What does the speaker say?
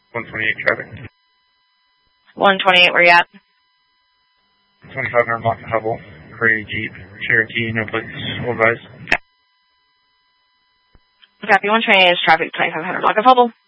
128 traffic. 128, where you at? 2500 block of Hubble. Gray Jeep. Cherokee, no plates. All advised. Copy, 128 is traffic, 2500 block of Hubble.